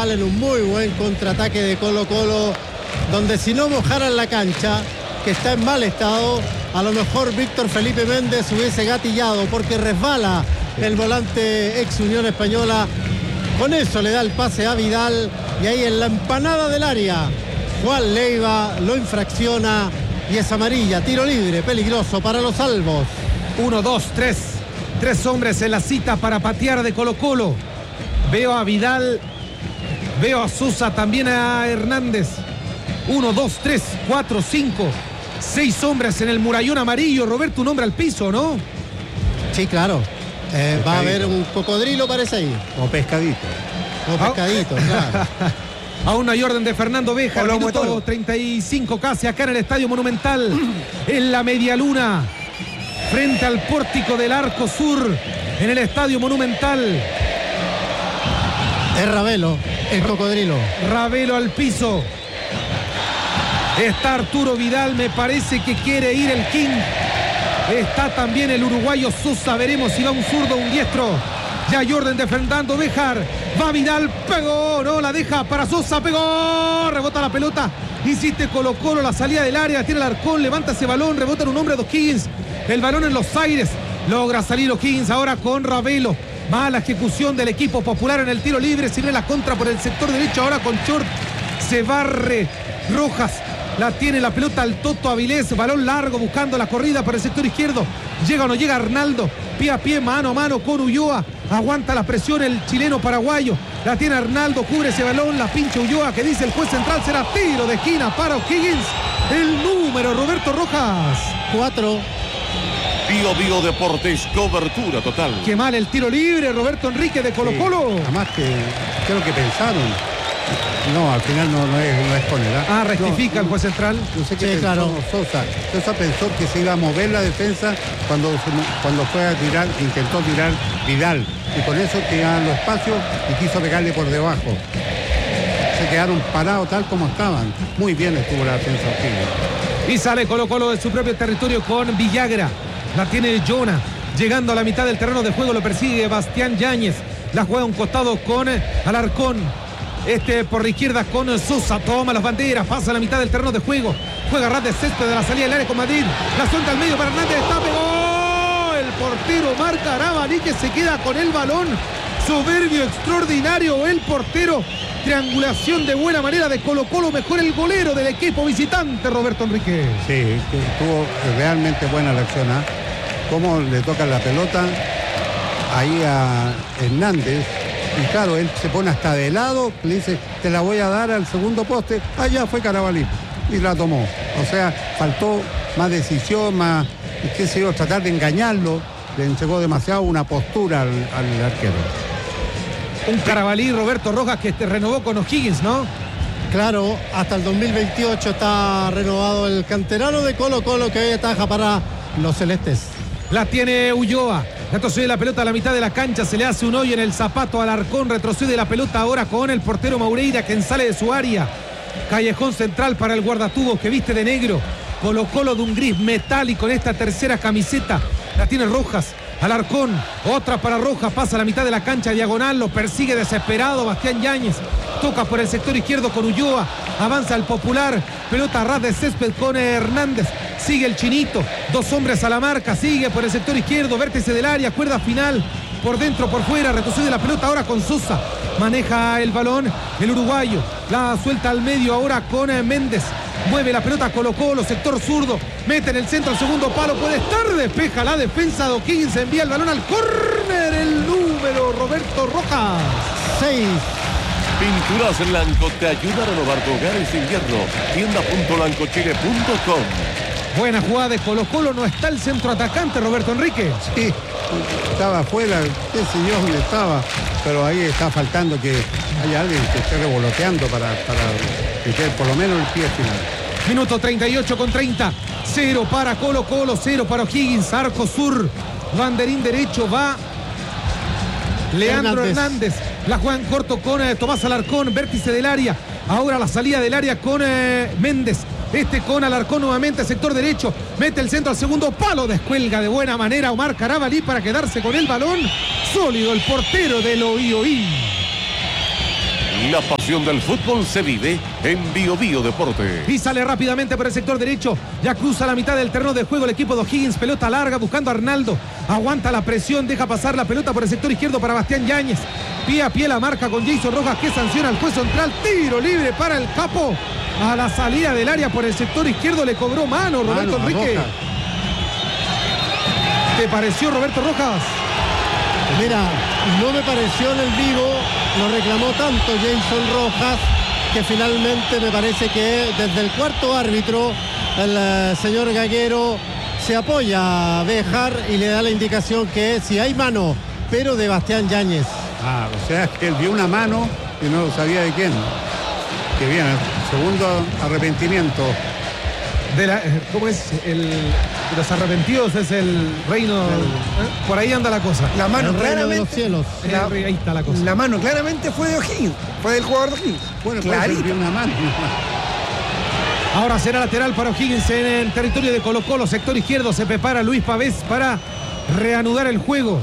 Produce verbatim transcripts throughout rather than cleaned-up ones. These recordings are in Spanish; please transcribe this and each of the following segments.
Vidal en un muy buen contraataque de Colo-Colo, donde si no mojaran la cancha, que está en mal estado, a lo mejor Víctor Felipe Méndez hubiese gatillado, porque resbala el volante ex Unión Española. Con eso le da el pase a Vidal, y ahí en la empanada del área Juan Leiva lo infracciona y es amarilla. Tiro libre, peligroso para los albos. Uno, dos, tres. Tres hombres en la cita para patear de Colo-Colo. Veo a Vidal, veo a Sosa, también a Hernández. Uno, dos, tres, cuatro, cinco, seis hombres en el murallón amarillo. Roberto, un hombre al piso, ¿no? Sí, claro. Eh, va a haber un cocodrilo, parece ahí. O pescadito. O pescadito, claro. Aún no hay orden de Fernando Béjar. Minuto treinta y cinco casi acá en el Estadio Monumental. En la media luna. Frente al pórtico del Arco Sur. En el Estadio Monumental. Es Ravelo, el cocodrilo. Ravelo al piso. Está Arturo Vidal, me parece que quiere ir el King. Está también el uruguayo Sosa. Veremos si va un zurdo o un diestro. Ya hay orden de Fernando Béjar. Va Vidal, pegó, no, la deja para Sosa, pegó. Rebota la pelota. Insiste Colo-Colo, la salida del área. Tiene el Arcón, levanta ese balón. Rebota en un hombre de O'Higgins. El balón en los aires. Logra salir O'Higgins ahora con Ravelo. Mala ejecución del equipo popular en el tiro libre. Sirve la contra por el sector derecho. Ahora con Short. Se barre Rojas. La tiene la pelota al Toto Avilés. Balón largo buscando la corrida por el sector izquierdo. Llega o no llega Arnaldo. Pie a pie, mano a mano con Ulloa. Aguanta la presión el chileno paraguayo. La tiene Arnaldo. Cubre ese balón. La pincha Ulloa. Que dice el juez central. Será tiro de esquina para O'Higgins. El número Roberto Rojas. Cuatro. Bio Bio Deportes, cobertura total. Qué mal el tiro libre, Roberto Enrique de Colo-Colo. Sí, además que creo que pensaron. No, al final no, no, es, no es con él. ¿eh? Ah, rectifica no, el juez central. Yo sé que sí, pensó claro. Sosa. Sosa pensó que se iba a mover la defensa cuando, cuando fue a tirar, intentó tirar Vidal. Y con eso tiraban los espacios y quiso pegarle por debajo. Se quedaron parados tal como estaban. Muy bien estuvo la defensa O'Higgins. Y sale Colo-Colo de su propio territorio con Villagra. La tiene Jonah. Llegando a la mitad del terreno de juego lo persigue Bastián Yáñez. La juega a un costado con Alarcón. Este por la izquierda con Sosa. Toma las banderas. Pasa a la mitad del terreno de juego. Juega ras de césped de la salida del área con Madrid. La suelta al medio para Hernández. Está pegó. El portero marca Arabani que se queda con el balón. Soberbio, extraordinario el portero. Triangulación de buena manera de Colo-Colo. Mejor el golero del equipo visitante, Roberto Enrique. Sí, que estuvo realmente buena la acción. ¿eh? Cómo le toca la pelota ahí a Hernández. Y claro, él se pone hasta de lado, le dice, te la voy a dar al segundo poste. Allá fue Carabalí y la tomó. O sea, faltó más decisión, más, qué sé yo, tratar de engañarlo. Le entregó demasiado una postura al, al arquero. Un Carabalí, Roberto Rojas, que te renovó con O'Higgins, ¿no? Claro, hasta el dos mil veintiocho está renovado el canterano de Colo-Colo que hoy ataja para los celestes. La tiene Ulloa. Retrocede la pelota a la mitad de la cancha. Se le hace un hoyo en el zapato al Alarcón. Retrocede la pelota ahora con el portero Maureira, quien sale de su área. Callejón central para el guardatubos que viste de negro. Colo-Colo de un gris metálico en esta tercera camiseta. La tiene Rojas. Alarcón, otra para Rojas, pasa a la mitad de la cancha diagonal, lo persigue desesperado Bastián Yáñez, toca por el sector izquierdo con Ulloa, avanza el popular, pelota a ras de césped con Hernández, sigue el chinito, dos hombres a la marca, sigue por el sector izquierdo, vértice del área, cuerda final, por dentro, por fuera, retrocede la pelota ahora con Sosa, maneja el balón el uruguayo, la suelta al medio ahora con Méndez. Mueve la pelota Colo-Colo, sector zurdo, mete en el centro el segundo palo, puede estar, despeja la defensa de O'Higgins, envía el balón al córner, el número Roberto Rojas. Seis. Pinturas Blanco te ayuda a renovar tu hogar este invierno. tienda punto blancochile punto com. Buena jugada de Colo-Colo, no está el centro atacante Roberto Enrique. Sí, estaba afuera, qué sé yo dónde estaba, pero ahí está faltando que haya alguien que esté revoloteando para, para meter por lo menos el pie final. Minuto treinta y ocho con treinta. Cero para Colo-Colo, cero para O'Higgins. Arco sur. Banderín derecho va Leandro Hernández. Hernández. La juega en corto con eh, Tomás Alarcón. Vértice del área. Ahora la salida del área con eh, Méndez. Este con Alarcón nuevamente, sector derecho. Mete el centro al segundo palo. Descuelga de buena manera Omar Carabalí para quedarse con el balón. Sólido el portero del Oí Oí. La pasión del fútbol se vive en Bio Bio Deporte. Y sale rápidamente por el sector derecho. Ya cruza la mitad del terreno de juego el equipo de O'Higgins. Pelota larga buscando a Arnaldo. Aguanta la presión, deja pasar la pelota por el sector izquierdo para Bastián Yáñez. Pie a pie la marca con Jason Rojas, que sanciona al juez central. Tiro libre para el Capo. A la salida del área por el sector izquierdo le cobró mano Roberto Mano, Enrique. Rojas. ¿Te pareció, Roberto Rojas? Mira, no me pareció en el vivo, lo reclamó tanto Jason Rojas, que finalmente me parece que desde el cuarto árbitro, el eh, señor Gaguero se apoya a Béjar y le da la indicación que si hay mano, pero de Bastián Yáñez. Ah, o sea, que él vio una mano y no sabía de quién. Que bien, segundo arrepentimiento. De la, ¿Cómo es? El, de los arrepentidos es el reino. ¿eh? Por ahí anda la cosa. La mano El reino de claramente. los cielos. La, ahí está la cosa. La mano claramente fue de O'Higgins. Fue del jugador de O'Higgins. Bueno, puede ser, Clarito. vio una mano. Ahora será lateral para O'Higgins en el territorio de Colo Colo, sector izquierdo. Se prepara Luis Pavés para reanudar el juego.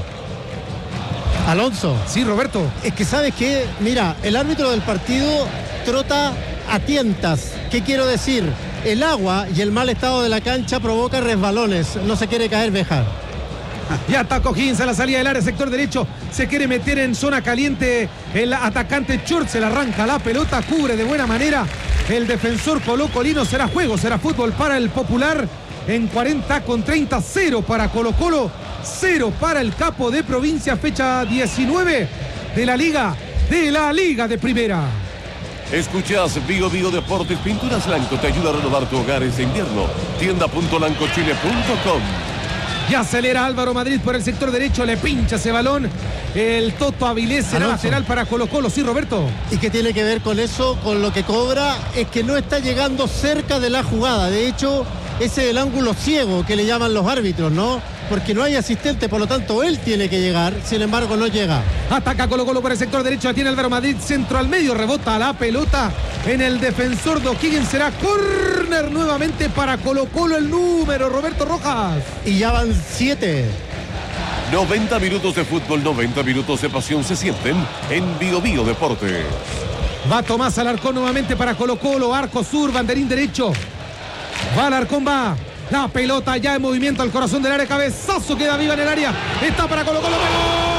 Alonso. Sí, Roberto. Es que sabes que, mira, el árbitro del partido trota a tientas. ¿Qué quiero decir? El agua y el mal estado de la cancha provoca resbalones. No se quiere caer Béjar. Ya ataca O'Higgins a la salida del área, sector derecho. Se quiere meter en zona caliente el atacante Churt. Se le arranca la pelota, cubre de buena manera el defensor colocolino. Será juego, será fútbol para el Popular en cuarenta con treinta. Cero para Colo Colo, cero para el Capo de Provincia. Fecha diecinueve de la Liga, de la Liga de Primera. Escuchás Bio Bio Deportes. Pinturas Lanco te ayuda a renovar tu hogar este invierno. tienda punto lancochile punto com. Ya acelera Álvaro Madrid por el sector derecho, le pincha ese balón. El Toto Avilés será Alonso. lateral para Colo Colo. Sí, Roberto. ¿Y qué tiene que ver con eso? Con lo que cobra es que no está llegando cerca de la jugada. De hecho, ese es el ángulo ciego que le llaman los árbitros, ¿no? Porque no hay asistente, por lo tanto él tiene que llegar, sin embargo no llega. Ataca Colo Colo por el sector derecho, la tiene Álvaro Madrid, centro al medio, rebota la pelota en el defensor de O'Higgins. Será córner nuevamente para Colo Colo, el número, Roberto Rojas. Y ya van siete. noventa minutos de fútbol, noventa minutos de pasión se sienten en Bio Bio Deporte. Va Tomás Alarcón nuevamente para Colo Colo, arco sur, banderín derecho. Va Alarcón, va. La pelota ya en movimiento al corazón del área, cabezazo, queda viva en el área. Está para Colo Colo.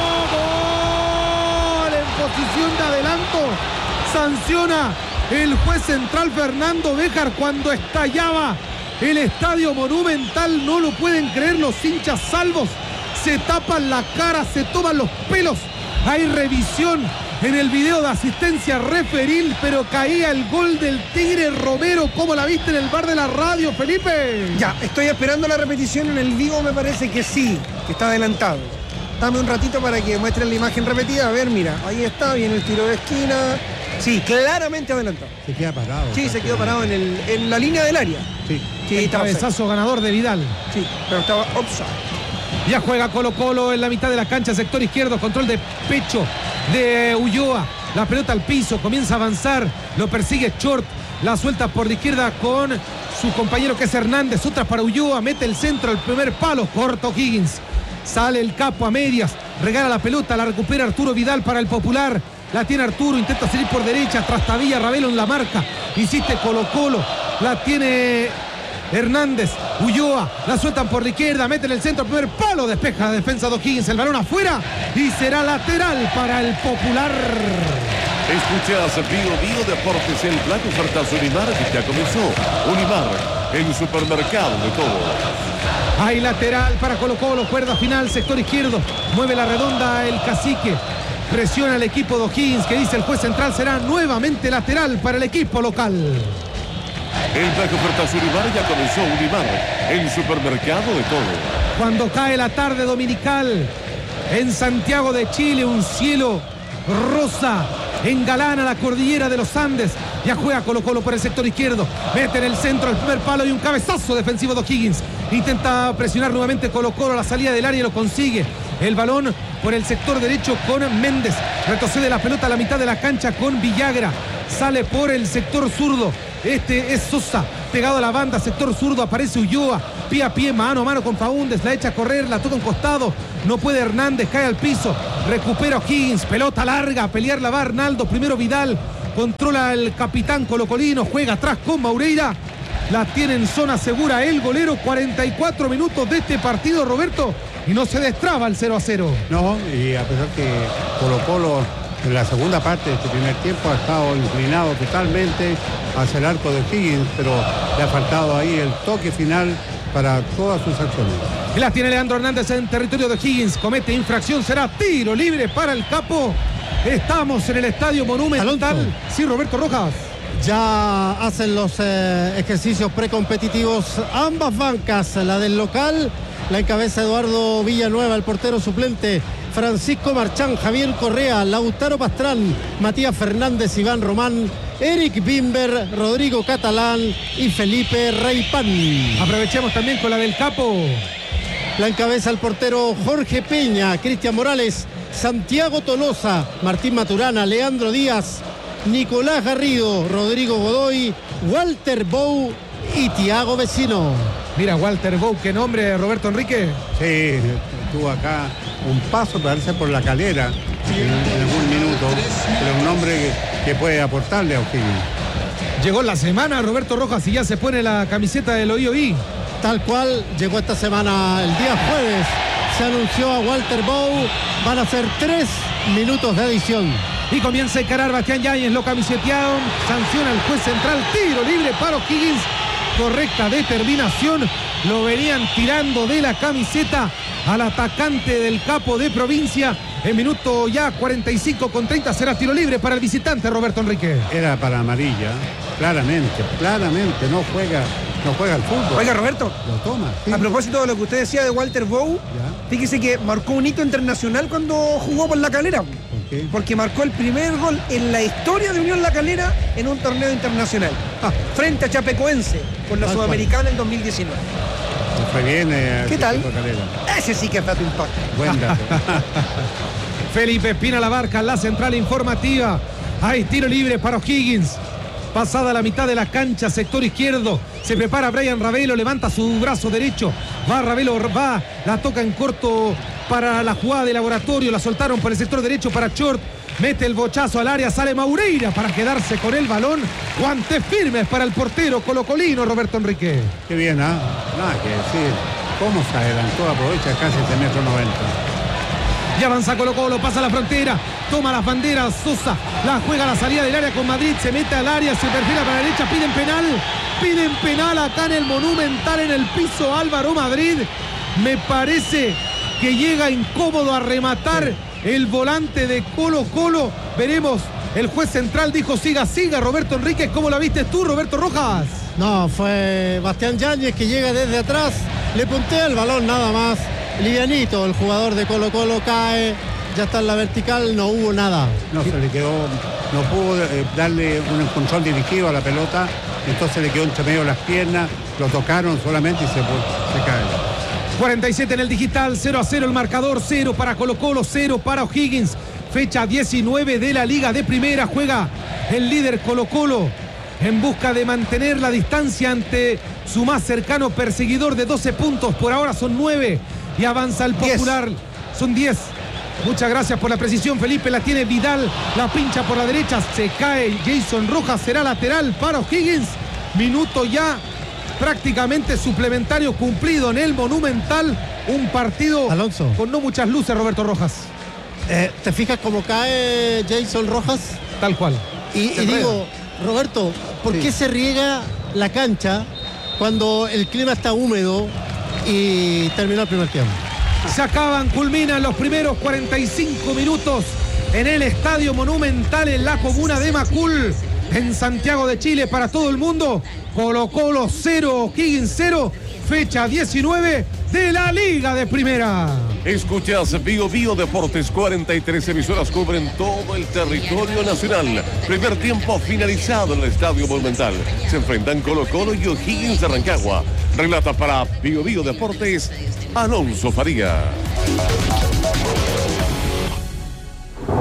¡Gol! En posición de adelanto. Sanciona el juez central Fernando Béjar cuando estallaba el estadio Monumental. No lo pueden creer los hinchas salvos. Se tapan la cara, se toman los pelos. Hay revisión en el video de asistencia referil, pero caía el gol del Tigre Romero. ¿Cómo la viste en el bar de la radio, Felipe? Ya, estoy esperando la repetición en el vivo, me parece que sí, que está adelantado. Dame un ratito para que muestren la imagen repetida. A ver, mira, ahí está, viene el tiro de esquina. Sí, claramente adelantado. Se queda parado. Sí, se quedó parado en, el, en la línea del área. Sí. Sí, El estaba offside. cabezazo ganador de Vidal. Sí, pero estaba offside. Ya juega Colo Colo en la mitad de la cancha, sector izquierdo, control de pecho de Ulloa. La pelota al piso, comienza a avanzar, lo persigue Short, la suelta por la izquierda con su compañero que es Hernández, otra para Ulloa, mete el centro, el primer palo, corta O'Higgins. Sale el Capo a medias, regala la pelota, la recupera Arturo Vidal para el Popular. La tiene Arturo, intenta salir por derecha, Trastavilla, Ravelo en la marca, insiste Colo Colo, la tiene Hernández, Ulloa, la sueltan por la izquierda, meten el centro, primer palo, despeja la defensa de O'Higgins, el balón afuera y será lateral para el Popular. Escuchás Bio Bio Deportes, el plan de ofertas Unimar que ya comenzó. Unimar, el supermercado de todo. Hay lateral para Colo Colo, cuerda final, sector izquierdo, mueve la redonda el Cacique, presiona al equipo de O'Higgins, que dice el juez central será nuevamente lateral para el equipo local. El plan de ofertas Unimar ya comenzó. Unimar, el supermercado de todo. Cuando cae la tarde dominical en Santiago de Chile, un cielo rosa engalana la cordillera de los Andes. Ya juega Colo Colo por el sector izquierdo, mete en el centro el primer palo y un cabezazo defensivo de O'Higgins. Intenta presionar nuevamente Colo Colo a la salida del área y lo consigue. El balón por el sector derecho con Méndez, retrocede la pelota a la mitad de la cancha con Villagra, sale por el sector zurdo. Este es Sosa, pegado a la banda, sector zurdo, aparece Ulloa, pie a pie, mano a mano con Faúndez, la echa a correr, la toca un costado, no puede Hernández, cae al piso, recupera O'Higgins, pelota larga, a pelear la va Arnaldo, primero Vidal, controla el capitán colocolino, juega atrás con Maureira, la tiene en zona segura el golero, cuarenta y cuatro minutos de este partido, Roberto, y no se destraba el cero a cero. No, y a pesar que Colo Colo en la segunda parte de este primer tiempo ha estado inclinado totalmente hacia el arco de O'Higgins, pero le ha faltado ahí el toque final para todas sus acciones. Y las tiene Leandro Hernández en territorio de O'Higgins, comete infracción, será tiro libre para el Capo. Estamos en el Estadio Monumental. Alonso. Sí, Roberto Rojas. Ya hacen los eh, ejercicios precompetitivos ambas bancas, la del local, la encabeza Eduardo Villanueva, el portero suplente Francisco Marchán, Javier Correa, Lautaro Pastrán, Matías Fernández, Iván Román, Eric Bimber, Rodrigo Catalán y Felipe Reipán. Aprovechemos también con la del Capo. La encabeza el portero Jorge Peña, Cristian Morales, Santiago Tolosa, Martín Maturana, Leandro Díaz, Nicolás Garrido, Rodrigo Godoy, Walter Bou y Tiago Vecino. Mira, Walter Bou, qué nombre, Roberto Enrique. Sí, estuvo acá un paso, parece por la calera en, en algún minuto, pero un hombre que, que puede aportarle a O'Higgins. Llegó la semana, Roberto Rojas, y ya se pone la camiseta del O I O I. Tal cual, llegó esta semana, el día jueves, se anunció a Walter Bou, van a ser tres minutos de adición. Y comienza a encarar Bastián Yáñez, lo camisetearon, sanciona el juez central, tiro libre para O'Higgins, correcta determinación, lo venían tirando de la camiseta al atacante del Capo de provincia. En minuto ya cuarenta y cinco con treinta será tiro libre para el visitante, Roberto Enrique. Era para amarilla, claramente, claramente, no juega, no juega al fútbol. Oiga, Roberto, Lo toma. Sí. a propósito de lo que usted decía de Walter Bou, Ya. fíjese que marcó un hito internacional cuando jugó por La Calera. ¿Por qué? Porque marcó el primer gol en la historia de Unión La Calera en un torneo internacional. Ah, frente a Chapecoense, por la Tal Sudamericana en dos mil diecinueve. Le fue bien. eh, ¿Qué tal? Calera. Ese sí que es dato impacto. Buen dato. Felipe Espina la barca, la central informativa. Hay tiro libre para O'Higgins. Pasada la mitad de la cancha, sector izquierdo. Se prepara Brian Ravelo, levanta su brazo derecho. Va Ravelo, va, la toca en corto para la jugada de laboratorio. La soltaron por el sector derecho para Short. Mete el bochazo al área, sale Maureira para quedarse con el balón. Guantes firmes para el portero colocolino, Roberto Enrique. Qué bien, ¿ah? Nada que decir. ¿Cómo se adelantó? Aprovecha casi ese metro noventa. Y avanza Colo Colo, pasa la frontera, toma las banderas, Sosa, la juega a la salida del área con Madrid, se mete al área, se perfila para la derecha, piden penal, piden penal acá en el Monumental, en el piso Álvaro Madrid. Me parece que llega incómodo a rematar el volante de Colo Colo. Veremos, el juez central dijo siga, siga, Roberto Enríquez. ¿Cómo la viste tú, Roberto Rojas? No, fue Bastián Yáñez que llega desde atrás, le puntea el balón nada más. Livianito, el jugador de Colo Colo cae, ya está en la vertical, no hubo nada. No, se le quedó, no pudo eh, darle un control dirigido a la pelota, entonces le quedó entre medio de las piernas, lo tocaron solamente y se, se cae. cuarenta y siete en el digital, cero a cero el marcador, cero para Colo Colo, cero para O'Higgins. Fecha diecinueve de la Liga de Primera, juega el líder Colo Colo en busca de mantener la distancia ante su más cercano perseguidor de doce puntos, por ahora son nueve. Y avanza el Popular, diez. Son diez. Muchas gracias por la precisión, Felipe. La tiene Vidal, la pincha por la derecha, se cae Jason Rojas, será lateral para O'Higgins. Minuto ya prácticamente suplementario cumplido en el Monumental. Un partido Alonso, con no muchas luces, Roberto Rojas. Eh, ¿Te fijas cómo cae Jason Rojas? Tal cual. Y, y digo, Roberto, ¿por sí. qué se riega la cancha cuando el clima está húmedo y terminó el primer tiempo? Se acaban, culminan los primeros cuarenta y cinco minutos en el Estadio Monumental en la comuna de Macul, en Santiago de Chile, para todo el mundo. Colo Colo cero, O'Higgins cero, fecha diecinueve de la Liga de Primera. Escuchas Bio Bio Deportes, cuarenta y tres emisoras cubren todo el territorio nacional. Primer tiempo finalizado en el Estadio Monumental. Se enfrentan Colo Colo y O'Higgins de Rancagua. Relata para Bio Bio Deportes, Alonso Faría.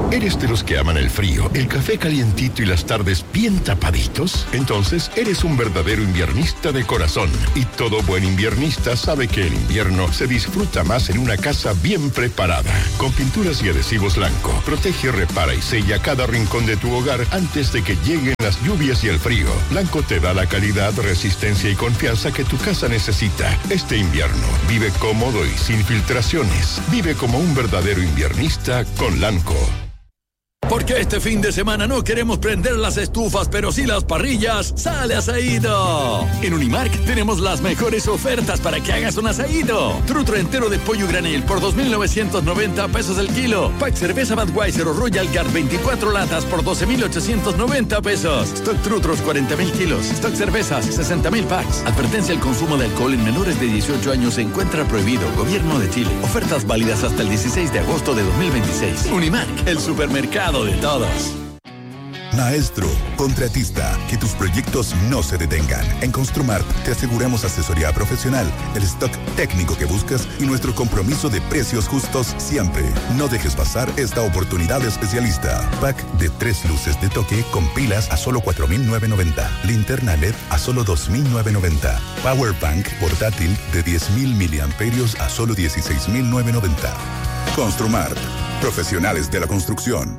¿Eres de los que aman el frío, el café calientito y las tardes bien tapaditos? Entonces eres un verdadero inviernista de corazón. Y todo buen inviernista sabe que el invierno se disfruta más en una casa bien preparada. Con pinturas y adhesivos Lanco, protege, repara y sella cada rincón de tu hogar antes de que lleguen las lluvias y el frío. Lanco te da la calidad, resistencia y confianza que tu casa necesita. Este invierno, vive cómodo y sin filtraciones. Vive como un verdadero inviernista con Lanco. Porque este fin de semana no queremos prender las estufas, pero sí las parrillas. ¡Sale asaído! En Unimark tenemos las mejores ofertas para que hagas un asaído. Trutro entero de pollo granel por dos mil novecientos noventa pesos el kilo. Pack cerveza Budweiser o Royal Guard veinticuatro latas por doce mil ochocientos noventa pesos. Stock Trutros cuarenta mil kilos. Stock cervezas sesenta mil packs. Advertencia: el consumo de alcohol en menores de dieciocho años se encuentra prohibido. Gobierno de Chile. Ofertas válidas hasta el dieciséis de agosto de dos mil veintiséis. Unimark, el supermercado de todos. Maestro, contratista, que tus proyectos no se detengan. En Construmart te aseguramos asesoría profesional, el stock técnico que buscas y nuestro compromiso de precios justos siempre. No dejes pasar esta oportunidad especialista. Pack de tres luces de toque con pilas a solo cuatro mil novecientos noventa. Linterna L E D a solo dos mil novecientos noventa. Power Bank portátil de diez mil miliamperios a solo dieciséis mil novecientos noventa. Construmart, profesionales de la construcción.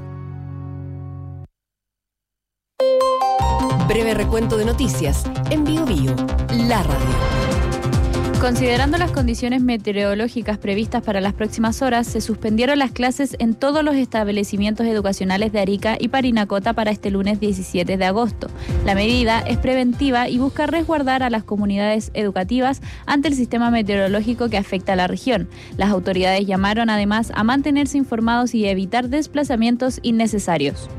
Breve recuento de noticias en Bio Bio, la radio. Considerando las condiciones meteorológicas previstas para las próximas horas, se suspendieron las clases en todos los establecimientos educacionales de Arica y Parinacota para este lunes diecisiete de agosto. La medida es preventiva y busca resguardar a las comunidades educativas ante el sistema meteorológico que afecta a la región. Las autoridades llamaron además a mantenerse informados y evitar desplazamientos innecesarios.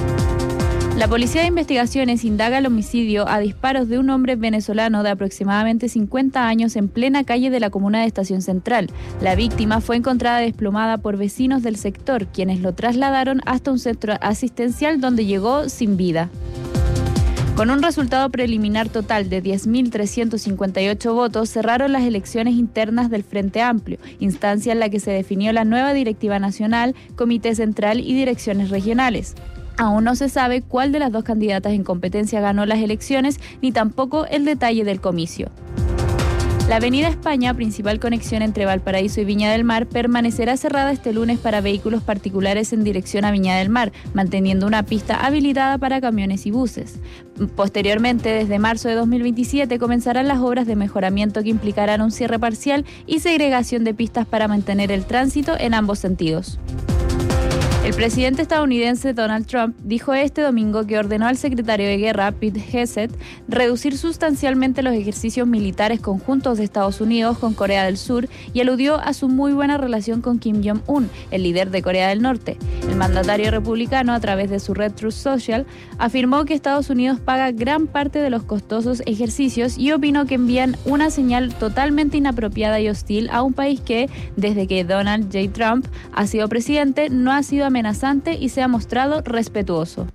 La Policía de Investigaciones indaga el homicidio a disparos de un hombre venezolano de aproximadamente cincuenta años en plena calle de la comuna de Estación Central. La víctima fue encontrada desplomada por vecinos del sector, quienes lo trasladaron hasta un centro asistencial donde llegó sin vida. Con un resultado preliminar total de diez mil trescientos cincuenta y ocho votos, cerraron las elecciones internas del Frente Amplio, instancia en la que se definió la nueva directiva nacional, comité central y direcciones regionales. Aún no se sabe cuál de las dos candidatas en competencia ganó las elecciones, ni tampoco el detalle del comicio. La Avenida España, principal conexión entre Valparaíso y Viña del Mar, permanecerá cerrada este lunes para vehículos particulares en dirección a Viña del Mar, manteniendo una pista habilitada para camiones y buses. Posteriormente, desde marzo de dos mil veintisiete, comenzarán las obras de mejoramiento que implicarán un cierre parcial y segregación de pistas para mantener el tránsito en ambos sentidos. El presidente estadounidense Donald Trump dijo este domingo que ordenó al secretario de Guerra, Pete Hegseth, reducir sustancialmente los ejercicios militares conjuntos de Estados Unidos con Corea del Sur y aludió a su muy buena relación con Kim Jong-un, el líder de Corea del Norte. El mandatario republicano, a través de su red Truth Social, afirmó que Estados Unidos paga gran parte de los costosos ejercicios y opinó que envían una señal totalmente inapropiada y hostil a un país que, desde que Donald J. Trump ha sido presidente, no ha sido amenazante y se ha mostrado respetuoso.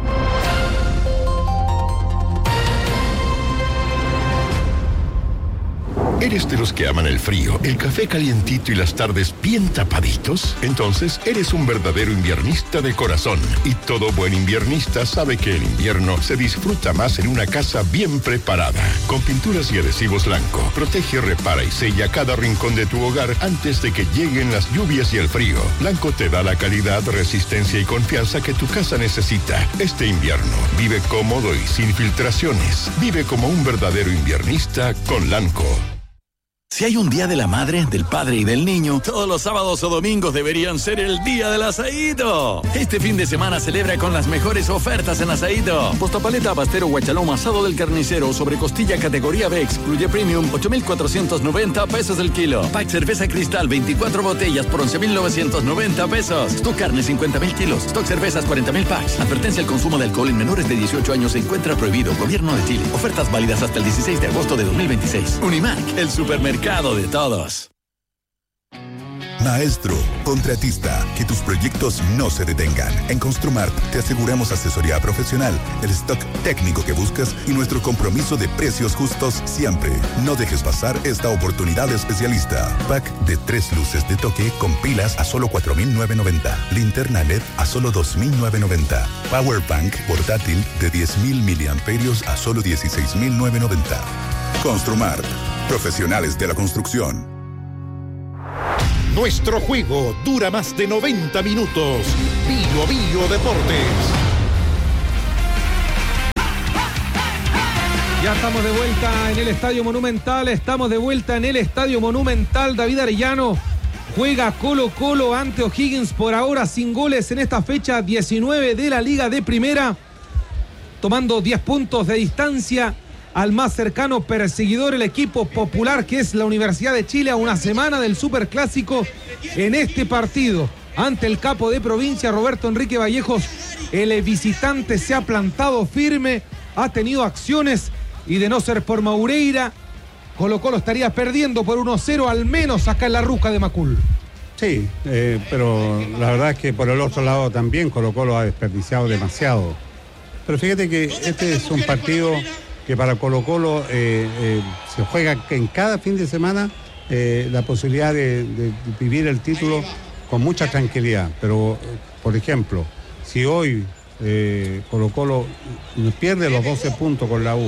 ¿Eres de los que aman el frío, el café calientito y las tardes bien tapaditos? Entonces eres un verdadero inviernista de corazón. Y todo buen inviernista sabe que el invierno se disfruta más en una casa bien preparada. Con pinturas y adhesivos Lanco, protege, repara y sella cada rincón de tu hogar antes de que lleguen las lluvias y el frío. Lanco te da la calidad, resistencia y confianza que tu casa necesita. Este invierno, vive cómodo y sin filtraciones. Vive como un verdadero inviernista con Lanco. Si hay un día de la madre, del padre y del niño, todos los sábados o domingos deberían ser el día del asaído. Este fin de semana celebra con las mejores ofertas en asaído. Postapaleta, pastero, guachalón, asado del carnicero, sobre costilla categoría B, excluye premium, ocho mil cuatrocientos noventa pesos el kilo. Pack cerveza Cristal, veinticuatro botellas por once mil novecientos noventa pesos. Stock carne, cincuenta mil kilos. Stock cervezas, cuarenta mil packs. Advertencia: el consumo de alcohol en menores de dieciocho años se encuentra prohibido. Gobierno de Chile. Ofertas válidas hasta el dieciséis de agosto de dos mil veintiséis. Unimark, el supermercado de todos. Maestro, contratista, que tus proyectos no se detengan. En Construmart te aseguramos asesoría profesional, el stock técnico que buscas y nuestro compromiso de precios justos siempre. No dejes pasar esta oportunidad especialista. Pack de tres luces de toque con pilas a solo cuatro mil novecientos noventa. Linterna L E D a solo dos mil novecientos noventa. Power Bank portátil de diez mil miliamperios a solo dieciséis mil novecientos noventa. Construmart, profesionales de la construcción. Nuestro juego dura más de noventa minutos. Bio Bio Deportes. Ya estamos de vuelta en el Estadio Monumental. Estamos de vuelta en el Estadio Monumental. David Arellano juega Colo Colo ante O'Higgins, por ahora sin goles en esta fecha diecinueve de la Liga de Primera, tomando diez puntos de distancia al más cercano perseguidor, el equipo popular, que es la Universidad de Chile, a una semana del Superclásico. En este partido ante el capo de provincia, Roberto Enrique Vallejos, el visitante se ha plantado firme, ha tenido acciones, y de no ser por Maureira, Colo Colo estaría perdiendo por uno cero al menos acá en la Ruca de Macul. Sí, eh, pero la verdad es que por el otro lado también Colo Colo ha desperdiciado demasiado. Pero fíjate que este es un partido que para Colo Colo eh, eh, se juega en cada fin de semana eh, la posibilidad de, de vivir el título con mucha tranquilidad. Pero, por ejemplo, si hoy eh, Colo Colo pierde los doce puntos con la U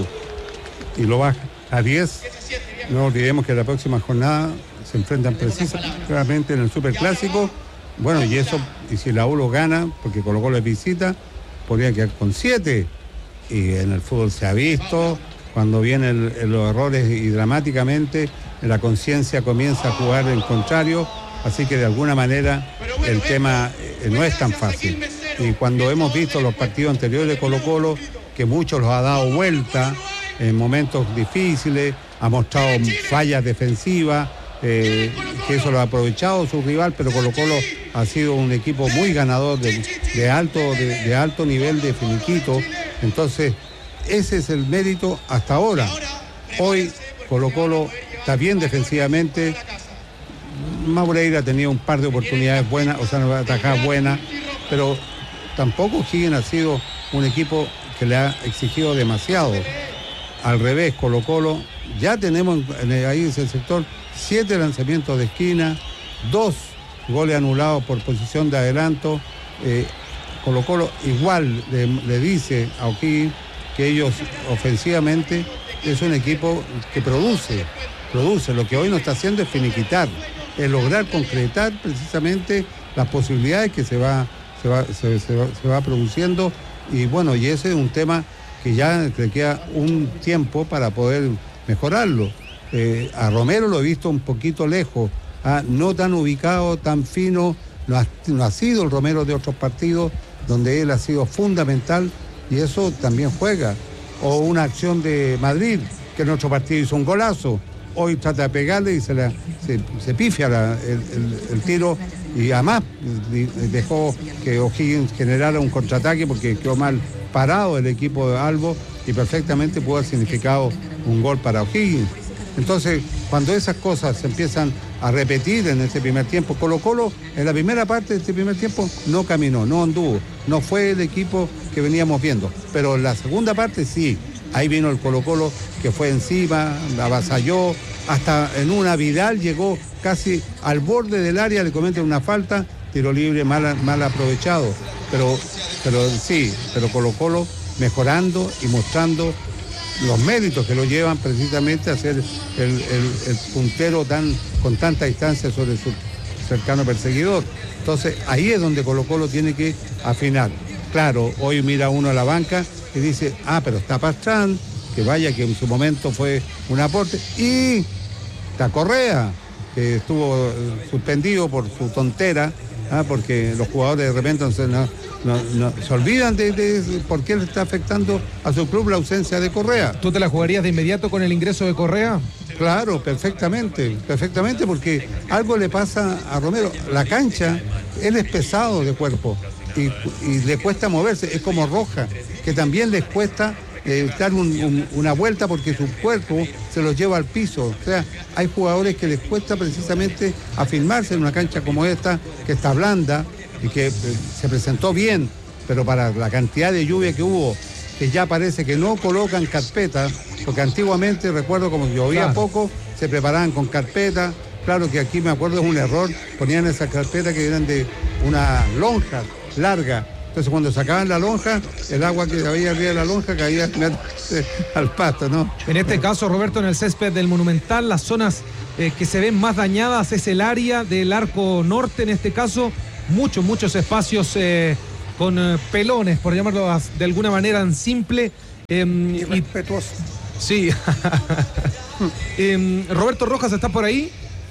y lo baja a diez, no olvidemos que la próxima jornada se enfrentan precisamente en el Superclásico. Bueno, y eso, y si la U lo gana, porque Colo Colo es visita, podría quedar con siete. Y en el fútbol se ha visto, cuando vienen el, los errores y dramáticamente la conciencia comienza a jugar en contrario, así que de alguna manera el tema eh, no es tan fácil. Y cuando hemos visto los partidos anteriores de Colo Colo, que muchos los ha dado vuelta en momentos difíciles, ha mostrado fallas defensivas, eh, que eso lo ha aprovechado su rival, pero Colo Colo ha sido un equipo muy ganador de, de, alto, de, de alto nivel de finiquito. Entonces, ese es el mérito hasta ahora. Hoy Colo Colo está bien defensivamente. Maureira ha tenido un par de oportunidades buenas, o sea, no atajadas buenas, pero tampoco Higgins ha sido un equipo que le ha exigido demasiado. Al revés, Colo Colo, ya tenemos en el, ahí en ese sector siete lanzamientos de esquina, dos goles anulados por posición de adelanto. Eh, Colo Colo igual le, le dice a O'Higgins que ellos ofensivamente es un equipo que produce, produce. Lo que hoy no está haciendo es finiquitar, es lograr concretar precisamente las posibilidades que se va, se va, se, se va, se va produciendo. Y bueno, y ese es un tema que ya le queda un tiempo para poder mejorarlo. Eh, a Romero lo he visto un poquito lejos, ¿ah? No tan ubicado, tan fino, no ha, no ha sido el Romero de otros partidos, donde él ha sido fundamental, y eso también juega. O una acción de Madrid, que en otro partido hizo un golazo, hoy trata de pegarle y se, la, se, se pifia la, el, el, el tiro, y además dejó que O'Higgins generara un contraataque porque quedó mal parado el equipo de Albo, y perfectamente pudo haber significado un gol para O'Higgins. Entonces, cuando esas cosas se empiezan a repetir en este primer tiempo, Colo Colo en la primera parte de este primer tiempo no caminó, no anduvo, no fue el equipo que veníamos viendo, pero en la segunda parte sí, ahí vino el Colo Colo que fue encima, avasalló, hasta en una Vidal llegó casi al borde del área, le cometen una falta, tiro libre mal, mal aprovechado, pero, pero sí, pero Colo Colo mejorando y mostrando los méritos que lo llevan precisamente a ser el, el, el puntero tan, con tanta distancia sobre su cercano perseguidor. Entonces ahí es donde Colo Colo tiene que afinar. Claro, hoy mira uno a la banca y dice, ah, pero está Pastrán, que vaya que en su momento fue un aporte, y está Correa, que estuvo suspendido por su tontera, ¿ah? Porque los jugadores de repente no se, no, no, no, se olvidan de, de, de por qué le está afectando a su club la ausencia de Correa. ¿Tú te la jugarías de inmediato con el ingreso de Correa? Claro, perfectamente, perfectamente, porque algo le pasa a Romero. La cancha, él es pesado de cuerpo y, y le cuesta moverse, es como Roja, que también les cuesta eh, dar un, un, una vuelta porque su cuerpo se los lleva al piso. O sea, hay jugadores que les cuesta precisamente afirmarse en una cancha como esta, que está blanda y que eh, se presentó bien, pero para la cantidad de lluvia que hubo, que ya parece que no colocan carpeta, porque antiguamente, recuerdo, como llovía claro. poco, se preparaban con carpeta. Claro que aquí me acuerdo es un error, ponían esas carpetas que eran de una lonja larga. Entonces cuando sacaban la lonja, el agua que había arriba de la lonja caía al pasto, ¿no? En este caso, Roberto, en el césped del Monumental, las zonas eh, que se ven más dañadas es el área del arco norte, en este caso, muchos, muchos espacios eh, con eh, pelones, por llamarlo de alguna manera en simple. Eh, Irrespetuoso. Y, sí. eh, Roberto Rojas, ¿está por ahí?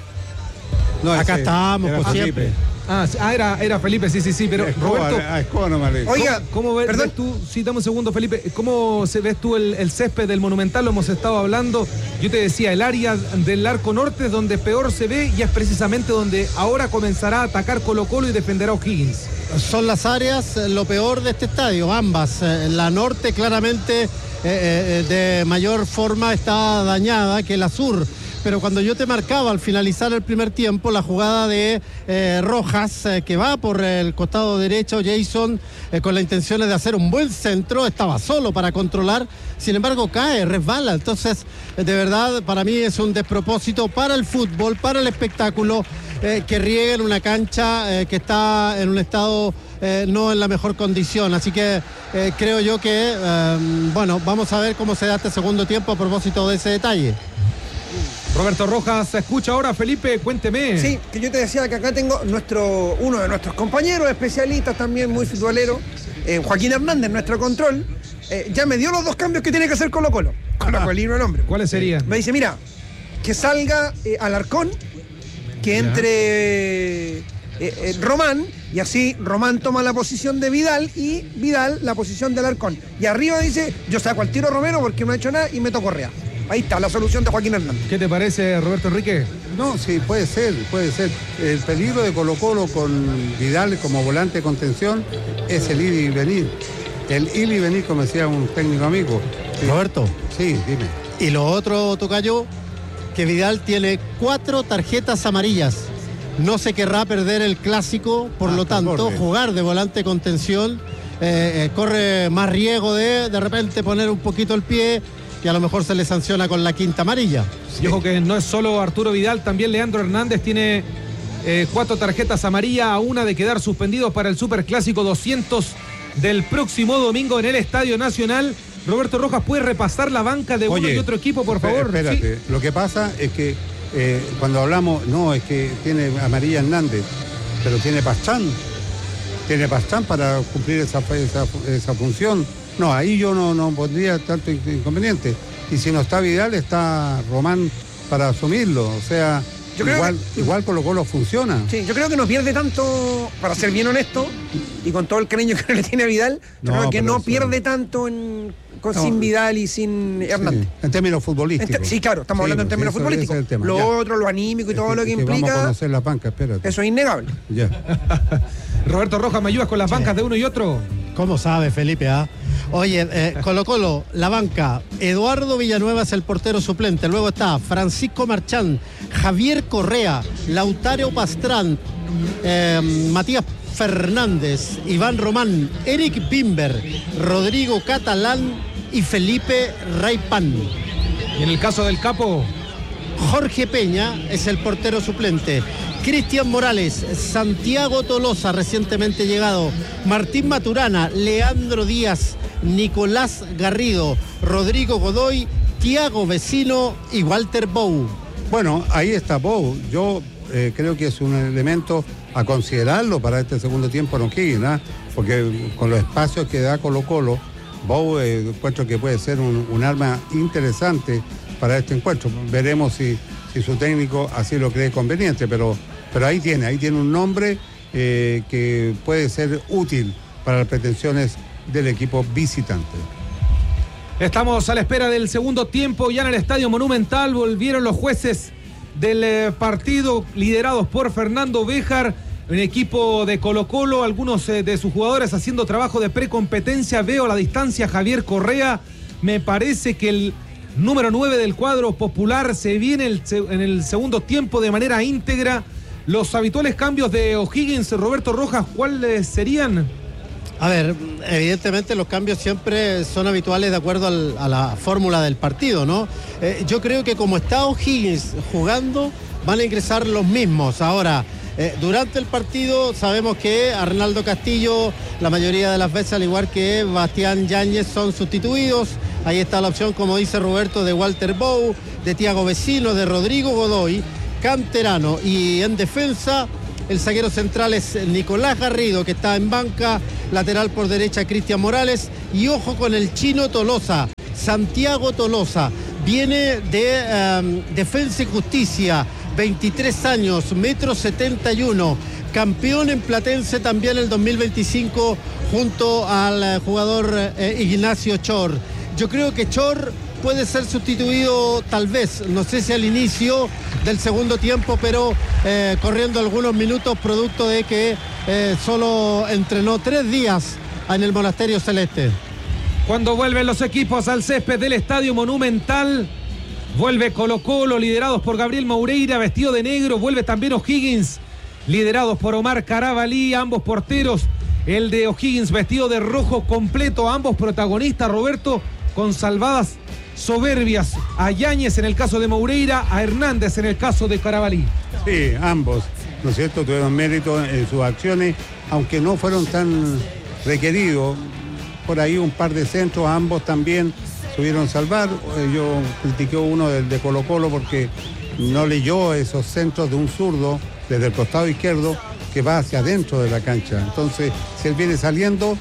No, acá ese, estamos, por siempre. Ah, ah era, era Felipe, sí, sí, sí, pero Escobar, Roberto. A Escobar no me le... Oiga, ¿cómo, cómo ves, ves tú? Sí, dame un segundo, Felipe. ¿Cómo se ves tú el, el césped del Monumental? Lo hemos estado hablando. Yo te decía, el área del arco norte es donde peor se ve y es precisamente donde ahora comenzará a atacar Colo-Colo y defenderá a O'Higgins. Son las áreas lo peor de este estadio, ambas. La norte claramente eh, eh, de mayor forma está dañada que la sur. Pero cuando yo te marcaba al finalizar el primer tiempo la jugada de eh, Rojas, eh, que va por el costado derecho, Jason, eh, con la intención de hacer un buen centro, estaba solo para controlar, sin embargo cae, resbala. Entonces, eh, de verdad, para mí es un despropósito para el fútbol, para el espectáculo, eh, que rieguen una cancha eh, que está en un estado eh, no en la mejor condición. Así que eh, creo yo que, eh, bueno, vamos a ver cómo se da este segundo tiempo a propósito de ese detalle. Roberto Rojas, ¿se escucha ahora, Felipe? Cuénteme. Sí, que yo te decía que acá tengo nuestro uno de nuestros compañeros especialistas también, muy futbolero, eh, Joaquín Hernández, nuestro control, eh, ya me dio los dos cambios que tiene que hacer Colo-Colo. Colo-Colino el hombre. ¿Cuáles serían? Me dice, mira, que salga eh, Alarcón, que entre eh, eh, Román, y así Román toma la posición de Vidal y Vidal la posición de Alarcón. Y arriba dice, yo saco al tiro Romero porque no ha hecho nada y meto Correa. Ahí está la solución de Joaquín Hernández. ¿Qué te parece, Roberto Enrique? No, sí, puede ser, puede ser. El peligro de Colo-Colo con Vidal como volante de contención es el ir y venir. El ir y venir, como decía un técnico amigo. Sí. Roberto. Sí, dime. Y lo otro, tocayo, que Vidal tiene cuatro tarjetas amarillas. No se querrá perder el clásico, por ah, lo tanto, borde. Jugar de volante de contención, eh, eh, corre más riesgo de de repente poner un poquito el pie y a lo mejor se le sanciona con la quinta amarilla. Sí. Y ojo que no es solo Arturo Vidal, también Leandro Hernández tiene eh, cuatro tarjetas amarillas, a una de quedar suspendidos para el Superclásico doscientos del próximo domingo en el Estadio Nacional. Roberto Rojas, ¿puede repasar la banca de Oye, uno y otro equipo, por favor? Espérate, ¿sí? Lo que pasa es que eh, cuando hablamos, no, es que tiene amarilla Hernández, pero tiene Pastán, tiene Pastán para cumplir esa, esa, esa función. No, ahí yo no, no pondría tanto inconveniente. Y si no está Vidal, está Román para asumirlo. O sea, yo igual, que, igual Colo-Colo funciona. Sí, yo creo que no pierde tanto, para ser bien honesto, y con todo el cariño que le tiene a Vidal, no, creo que no eso, pierde tanto en, con, no, sin Vidal y sin Hernández. Sí, en términos futbolísticos. En, sí, claro, estamos sí, hablando en términos eso, futbolísticos. Es lo ya. Otro, lo anímico y es todo que, lo que, que implica. Vamos a conocer la banca, espérate. Eso es innegable. Ya. Roberto Rojas, ¿me ayudas con las bancas sí. de uno y otro? ¿Cómo sabe, Felipe? ¿Ah? Oye, eh, Colo-Colo, la banca, Eduardo Villanueva es el portero suplente, luego está Francisco Marchán, Javier Correa, Lautaro Pastrán, eh, Matías Fernández, Iván Román, Eric Bimber, Rodrigo Catalán y Felipe Raypan. Y en el caso del capo, Jorge Peña es el portero suplente. Cristian Morales, Santiago Tolosa, recientemente llegado, Martín Maturana, Leandro Díaz, Nicolás Garrido, Rodrigo Godoy, Tiago Vecino y Walter Bou. Bueno, ahí está Bou. Yo eh, creo que es un elemento a considerarlo para este segundo tiempo en O'Higgins, ¿eh? Porque con los espacios que da Colo-Colo, Bou eh, encuentro que puede ser un, un arma interesante para este encuentro. Veremos si, si su técnico así lo cree conveniente, pero, pero ahí tiene, ahí tiene un nombre eh, que puede ser útil para las pretensiones del equipo visitante. Estamos a la espera del segundo tiempo, ya en el Estadio Monumental volvieron los jueces del eh, partido liderados por Fernando Béjar, un equipo de Colo-Colo, algunos eh, de sus jugadores haciendo trabajo de precompetencia. Veo a la distancia Javier Correa, me parece que el número nueve del cuadro popular. Se viene el, en el segundo tiempo de manera íntegra. Los habituales cambios de O'Higgins, Roberto Rojas, ¿cuáles serían? A ver, evidentemente los cambios siempre son habituales de acuerdo al, a la fórmula del partido, ¿no? Eh, yo creo que como está O'Higgins jugando, van a ingresar los mismos. Ahora, eh, durante el partido sabemos que Arnaldo Castillo, la mayoría de las veces, al igual que Bastián Yáñez, son sustituidos. Ahí está la opción, como dice Roberto, de Walter Bou, de Tiago Vecino, de Rodrigo Godoy, canterano. Y en defensa, el zaguero central es Nicolás Garrido, que está en banca, lateral por derecha Cristian Morales, y ojo con el chino Tolosa, Santiago Tolosa, viene de um, Defensa y Justicia, veintitrés años, metro setenta y uno, campeón en Platense también el dos mil veinticinco junto al jugador eh, Ignacio Chor. Yo creo que Chor puede ser sustituido tal vez, no sé si al inicio del segundo tiempo, pero eh, corriendo algunos minutos producto de que eh, solo entrenó tres días en el Monasterio Celeste. Cuando vuelven los equipos al césped del Estadio Monumental, vuelve Colo-Colo, liderados por Gabriel Moureira, vestido de negro, vuelve también O'Higgins, liderados por Omar Carabalí, ambos porteros, el de O'Higgins vestido de rojo completo, ambos protagonistas, Roberto, con salvadas soberbias, a Yáñez en el caso de Moureira, a Hernández en el caso de Carabalí. Sí, ambos, ¿no es cierto?, tuvieron mérito en sus acciones, aunque no fueron tan requeridos. Por ahí un par de centros, ambos también pudieron salvar. Yo critiqué uno del de Colo-Colo porque no leyó esos centros de un zurdo desde el costado izquierdo que va hacia adentro de la cancha. Entonces, si él viene saliendo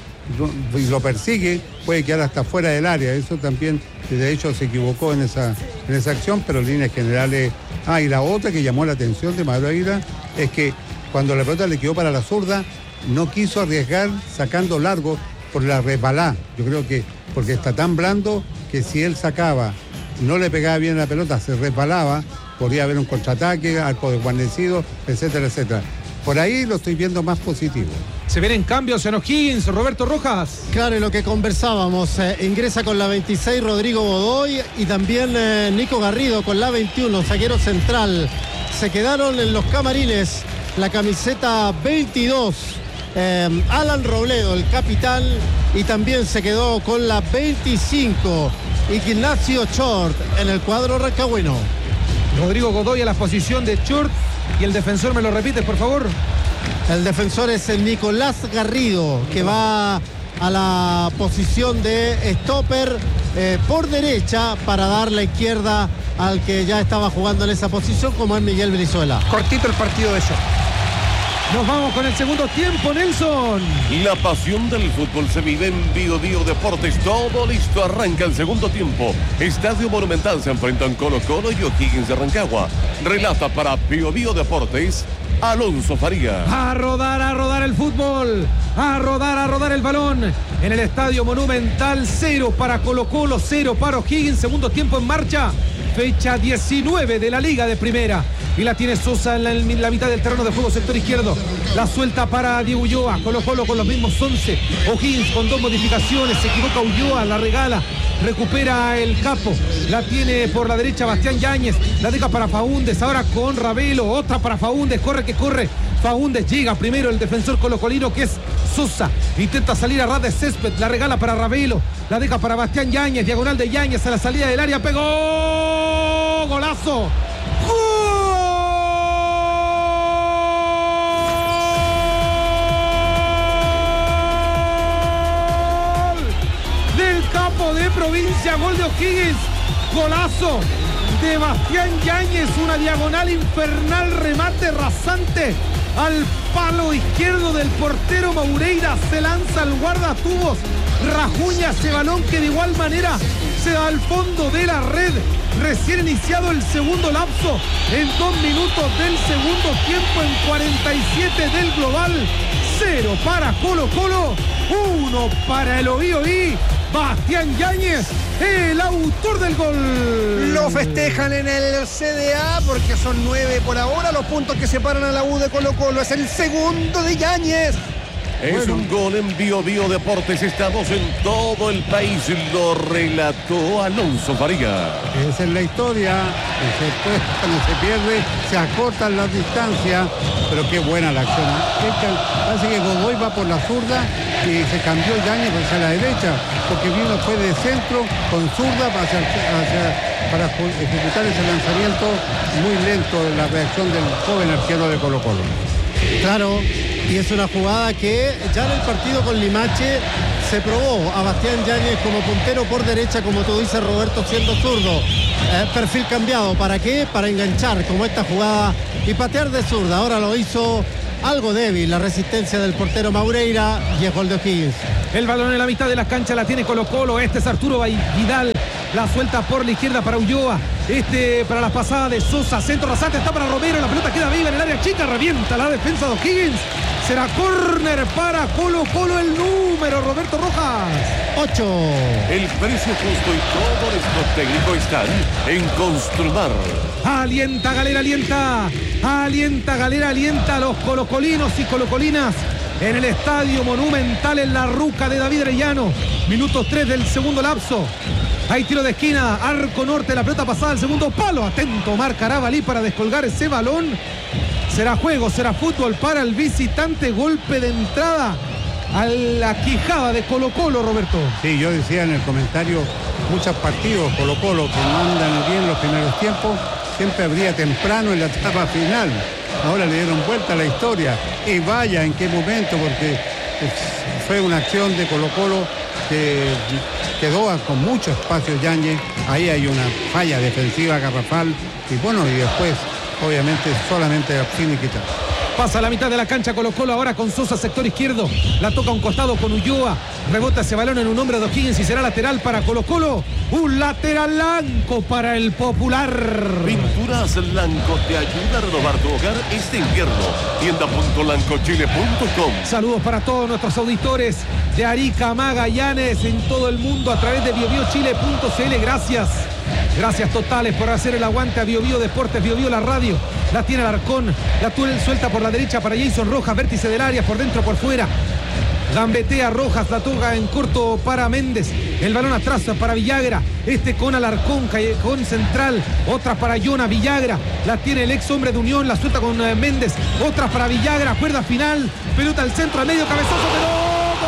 y lo persigue, puede quedar hasta fuera del área. Eso también, de hecho, se equivocó en esa, en esa acción, pero en líneas generales. Ah, y la otra que llamó la atención de Moureira es que cuando la pelota le quedó para la zurda, no quiso arriesgar sacando largo por la resbalá. Yo creo que porque está tan blando que si él sacaba, no le pegaba bien la pelota, se resbalaba, podría haber un contraataque, arco desguarnecido, etcétera, etcétera. Por ahí lo estoy viendo más positivo. Se vienen cambios en O'Higgins, Roberto Rojas. Claro, y lo que conversábamos, eh, ingresa con la veintiséis Rodrigo Godoy y también eh, Nico Garrido con la veintiuno, zaguero central. Se quedaron en los camarines la camiseta veintidós, eh, Alan Robledo, el capitán, y también se quedó con la veinticinco, Ignacio Chort en el cuadro rancagüino. Rodrigo Godoy a la posición de Chort. ¿Y el defensor me lo repites, por favor? El defensor es el Nicolás Garrido, que va a la posición de stopper eh, por derecha para dar la izquierda al que ya estaba jugando en esa posición, como es Miguel Brizuela. Cortito el partido de eso. Nos vamos con el segundo tiempo, Nelson. La pasión del fútbol se vive en Bio Bio Deportes. Todo listo, arranca el segundo tiempo. Estadio Monumental, se enfrentan Colo-Colo y O'Higgins de Rancagua. Relata para Bio Bio Deportes, Alonso Faría. A rodar, a rodar el fútbol. A rodar, a rodar el balón. En el Estadio Monumental, cero para Colo-Colo, cero para O'Higgins. Segundo tiempo en marcha. Fecha diecinueve de la Liga de Primera. Y la tiene Sosa en la, en la mitad del terreno de juego, sector izquierdo. La suelta para Diego Ulloa. Colo-Colo con los mismos once. O'Higgins con dos modificaciones. Se equivoca Ulloa, la regala. Recupera el capo. La tiene por la derecha Bastián Yáñez. La deja para Faúndez. Ahora con Ravelo. Otra para Faúndez. Corre que corre. Faúndez llega primero el defensor colocolino que es Sosa. Intenta salir a ras de césped. La regala para Ravelo. La deja para Bastián Yáñez. Diagonal de Yáñez a la salida del área. Pegó. Golazo. De provincia, gol de O'Higgins, golazo de Bastián Yáñez, una diagonal infernal, remate rasante al palo izquierdo del portero Moureira, se lanza al guardatubos, rajuña ese balón que de igual manera se va al fondo de la red. Recién iniciado el segundo lapso, en dos minutos del segundo tiempo, en cuarenta y siete del global. Cero para Colo-Colo, uno para el Oí-Oí. Bastián Yáñez, el autor del gol. Lo festejan en el C D A porque son nueve por ahora los puntos que separan a la U de Colo-Colo. Es el segundo de Yáñez. Es Bueno. un gol en Bio Bio Deportes. Estamos en todo el país. Lo relató Alonso Fariga. Esa es la historia. Se puede, cuando se pierde, se acortan las distancias. Pero qué buena la acción. ¿eh? Parece que Godoy va por la zurda y se cambió Yáñez hacia la derecha. Porque vino fue de centro con zurda hacia, hacia, para ejecutar ese lanzamiento. Muy lento la reacción del joven arquero de Colo Colo. Claro, y es una jugada que ya en el partido con Limache se probó a Bastián Yáñez como puntero por derecha, como tú dices, Roberto, siendo zurdo. Eh, perfil cambiado, ¿para qué? Para enganchar como esta jugada y patear de zurda. Ahora lo hizo algo débil la resistencia del portero Maureira y es gol de O'Higgins. El balón en la mitad de la cancha la tiene Colo Colo. Este es Arturo Vidal. La suelta por la izquierda para Ulloa. Este para la pasada de Sosa. Centro rasante está para Romero. La pelota queda viva en el área chica. Revienta la defensa de O'Higgins. Será córner para Colo Colo. El número, Roberto Rojas. ocho. El precio justo y todo nuestro técnico están en Construmar. Alienta Galera, alienta. Alienta Galera, alienta a los colocolinos y colocolinas. En el Estadio Monumental en la Ruca de David Arellano. Minutos tres del segundo lapso. Hay tiro de esquina, arco norte, la pelota pasada al segundo palo. Atento Omar Carabalí para descolgar ese balón. Será juego, será fútbol para el visitante. Golpe de entrada a la quijada de Colo Colo, Roberto. Sí, yo decía en el comentario, muchos partidos Colo Colo que no andan bien los primeros tiempos, siempre habría temprano en la etapa final. Ahora le dieron vuelta a la historia. Y vaya en qué momento, porque fue una acción de Colo Colo que quedó con mucho espacio Yáñez. Ahí hay una falla defensiva garrafal. Y bueno, y después, obviamente, solamente finiquitar. Pasa a la mitad de la cancha Colo Colo ahora con Sosa, sector izquierdo. La toca a un costado con Ulloa. Rebota ese balón en un hombre de O'Higgins y será lateral para Colo Colo. Un lateral blanco para el Popular. Pinturas Lanco te ayuda a renovar tu hogar este invierno. tienda punto lancochile punto com. Saludos para todos nuestros auditores de Arica, Magallanes, en todo el mundo a través de bio bio chile punto c l. Gracias. Gracias totales por hacer el aguante a Bio Bio Deportes, Bio Bio la radio. La tiene Alarcón, la túnel suelta por la derecha para Jason Rojas, vértice del área, por dentro, por fuera. Gambetea Rojas, la toca en corto para Méndez. El balón atrás para Villagra. Este con Alarcón, con central. Otra para Yona Villagra. La tiene el ex hombre de Unión, la suelta con Méndez. Otra para Villagra, cuerda final. Pelota al centro, al medio, cabezazo, pero